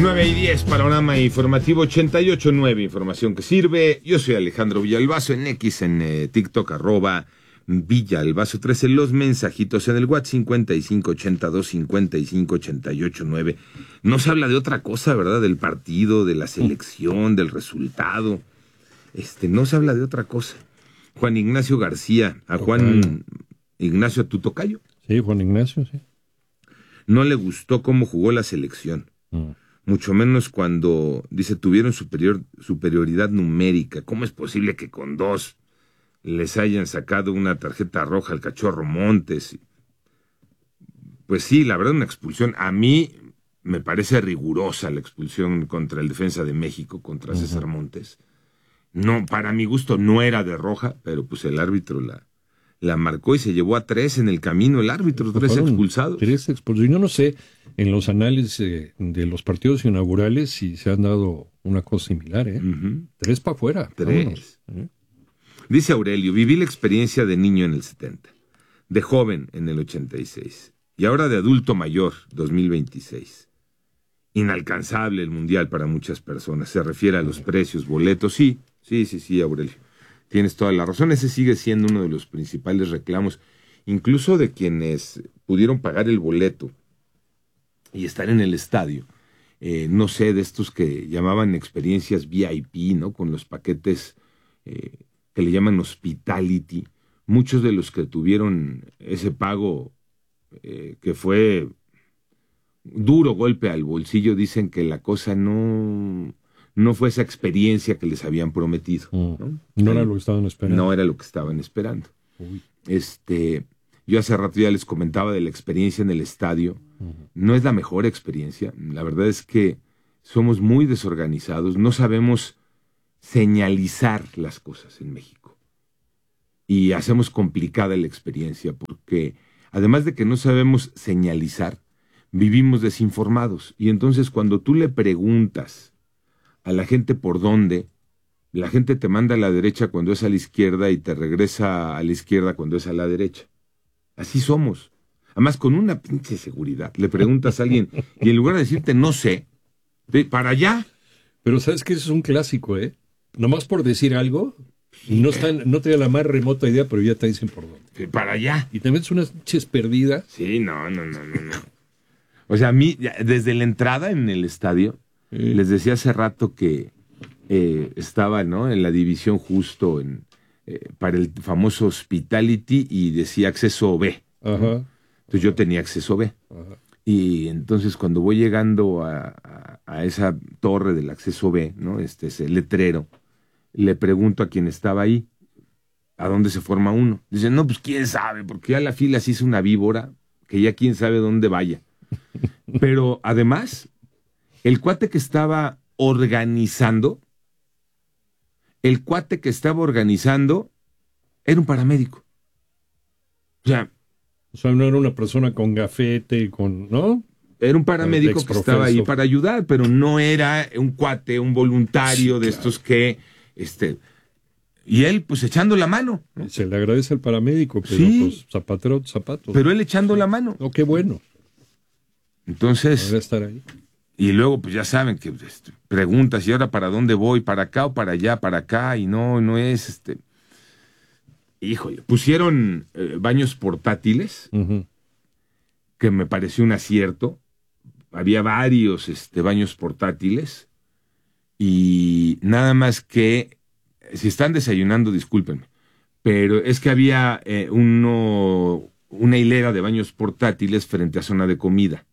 9:10, panorama informativo 88.9, información que sirve. Yo soy Alejandro Villalbazo, en X, en TikTok, @Villalbazo13. Los mensajitos en el WhatsApp 5582-5588-9. No se habla de otra cosa, ¿verdad? Del partido, de la selección, del resultado. No se habla de otra cosa. Juan Ignacio García, a Juan Ignacio, ¿a tu tocayo? Sí, Juan Ignacio, sí. No le gustó cómo jugó la selección. Mucho menos cuando, dice, tuvieron superioridad numérica. ¿Cómo es posible que con 2 les hayan sacado una tarjeta roja al Cachorro Montes? Pues sí, la verdad, una expulsión. A mí me parece rigurosa la expulsión contra el defensa de México, contra César Montes. No, para mi gusto no era de roja, pero pues el árbitro la marcó y se llevó a 3 en el camino el árbitro, 3 expulsados. 3 expulsados. Yo no sé, en los análisis de los partidos inaugurales, si se han dado una cosa similar, ¿eh? 3 para afuera. 3. Dice Aurelio, viví la experiencia de niño en el 70, de joven en el 86, y ahora de adulto mayor, 2026. Inalcanzable el mundial para muchas personas. Se refiere a los precios, boletos. Sí, Aurelio. Tienes toda la razón. Ese sigue siendo uno de los principales reclamos, incluso de quienes pudieron pagar el boleto y estar en el estadio. No sé, de estos que llamaban experiencias VIP, ¿no? Con los paquetes que le llaman hospitality. Muchos de los que tuvieron ese pago que fue duro golpe al bolsillo, dicen que la cosa no fue esa experiencia que les habían prometido. No era lo que estaban esperando. No era lo que estaban esperando. Yo hace rato ya les comentaba de la experiencia en el estadio. No es la mejor experiencia. La verdad es que somos muy desorganizados. No sabemos señalizar las cosas en México. Y hacemos complicada la experiencia porque, además de que no sabemos señalizar, vivimos desinformados. Y entonces cuando tú le preguntas a la gente por dónde, la gente te manda a la derecha cuando es a la izquierda y te regresa a la izquierda cuando es a la derecha. Así somos. Además, con una pinche seguridad. Le preguntas a alguien y en lugar de decirte no sé, para allá. Pero sabes que eso es un clásico, ¿eh? Nomás por decir algo, no te da la más remota idea, pero ya te dicen por dónde. Para allá. Y te metes unas pinches perdidas. Sí, no. O sea, a mí, desde la entrada en el estadio, les decía hace rato que estaba, ¿no?, en la división justo para el famoso hospitality y decía acceso B. Ajá. Entonces yo tenía acceso B. Ajá. Y entonces cuando voy llegando a esa torre del acceso B, ¿no?, ese letrero, le pregunto a quien estaba ahí, ¿a dónde se forma uno? Dice, no, pues quién sabe, porque ya la fila se hizo una víbora, que ya quién sabe dónde vaya. Pero además, el cuate que estaba organizando era un paramédico. O sea, no era una persona con gafete, ¿no? Era un paramédico que estaba ahí para ayudar, pero no era un cuate, un voluntario de estos que, y él, pues, echando la mano, ¿no? Se le agradece al paramédico, pero pues zapatos. Pero él echando la mano. Oh, qué bueno. Entonces, debe estar ahí. Y luego, pues ya saben que preguntas, ¿y ahora para dónde voy? ¿Para acá o para allá? Para acá, y no es, Híjole, pusieron baños portátiles, que me pareció un acierto. Había varios baños portátiles, y nada más que, si están desayunando, discúlpenme, pero es que había una hilera de baños portátiles frente a zona de comida.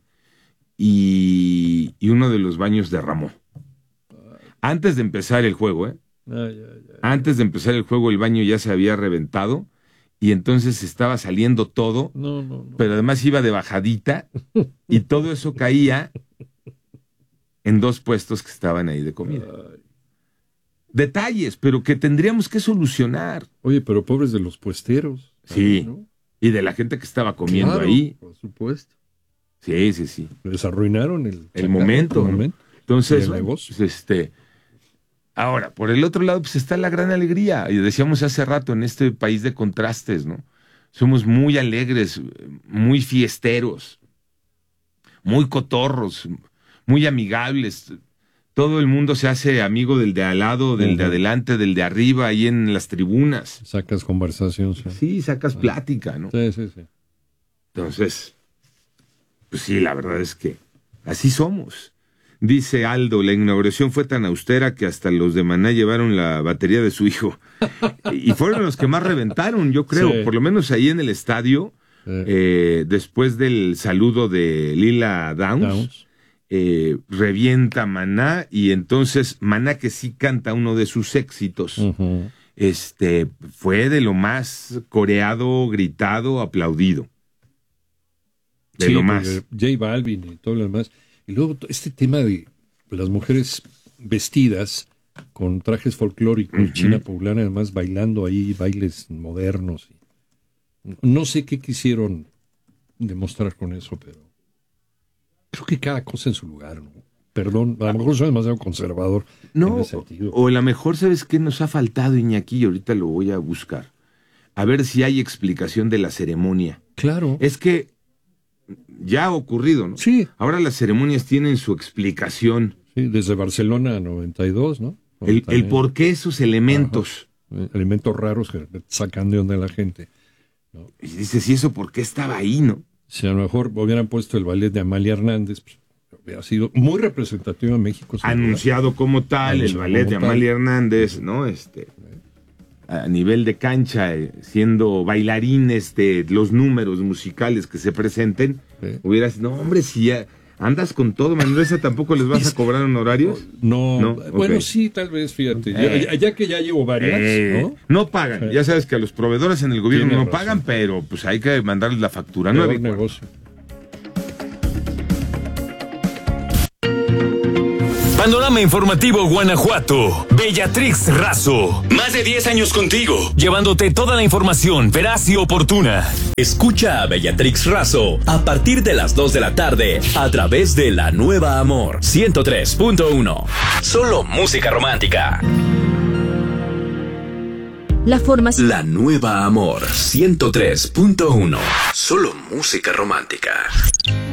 Y uno de los baños derramó. Antes de empezar el juego, Antes de empezar el juego, el baño ya se había reventado y entonces estaba saliendo todo, no. Pero además iba de bajadita y todo eso caía en 2 puestos que estaban ahí de comida. Detalles, pero que tendríamos que solucionar. Oye, pero pobres de los puesteros. Sí, ¿no? Y de la gente que estaba comiendo ahí. Por supuesto. Sí. Les arruinaron el momento. Entonces, el negocio. Pues, ahora, por el otro lado, pues está la gran alegría. Y decíamos hace rato, en este país de contrastes, ¿no? Somos muy alegres, muy fiesteros, muy cotorros, muy amigables. Todo el mundo se hace amigo del de al lado, del de adelante, del de arriba, ahí en las tribunas. Sacas conversación. Sí, sacas plática, ¿no? Sí. Entonces, pues sí, la verdad es que así somos. Dice Aldo, la inauguración fue tan austera que hasta los de Maná llevaron la batería de su hijo. Y fueron los que más reventaron, yo creo. Sí. Por lo menos ahí en el estadio, después del saludo de Lila Downs. Revienta Maná, y entonces Maná, que sí canta uno de sus éxitos, fue de lo más coreado, gritado, aplaudido. De lo más. J Balvin y todo lo demás. Y luego este tema de las mujeres vestidas con trajes folclóricos, China poblana, además bailando ahí bailes modernos. No sé qué quisieron demostrar con eso, pero creo que cada cosa en su lugar, ¿no? Perdón, a lo mejor soy demasiado conservador en ese sentido. O a lo mejor, ¿sabes qué nos ha faltado, Iñaki? Y ahorita lo voy a buscar. A ver si hay explicación de la ceremonia. Claro. Es que ya ha ocurrido, ¿no? Sí. Ahora las ceremonias tienen su explicación. Sí, desde Barcelona 92, ¿no? El por qué esos elementos. Elementos raros que sacan de onda a la gente, ¿no? Y dices, ¿y eso por qué estaba ahí, no? Si a lo mejor hubieran puesto el ballet de Amalia Hernández, pues hubiera sido muy representativo en México. Anunciado como tal, el ballet de Amalia Hernández, ¿no? A nivel de cancha, siendo bailarines de los números musicales que se presenten, hubieras, no, hombre, si ya andas con todo, Manuel, ¿tampoco les vas a cobrar honorarios? No. Bueno, okay. Sí, tal vez, fíjate, ya que ya llevo varias, ¿no? No pagan, ya sabes que a los proveedores en el gobierno no pagan, pero pues hay que mandarles la factura, ¿no? Negocio. Panorama Informativo Guanajuato. Bellatrix Razo. Más de 10 años contigo, llevándote toda la información veraz y oportuna. Escucha a Bellatrix Razo a partir de las 2 de la tarde a través de La Nueva Amor 103.1. Solo música romántica. La Nueva Amor 103.1. Solo música romántica.